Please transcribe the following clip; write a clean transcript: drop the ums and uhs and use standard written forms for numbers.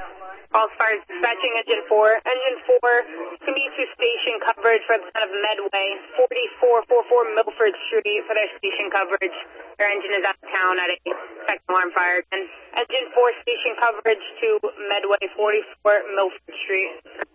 All fire dispatching Engine 4. Engine 4 to meet to station coverage for the town of Medway, 4444 Milford Street for their station coverage. Their engine is out of town at a second alarm fire. And Engine 4 station coverage to Medway, 44 Milford Street.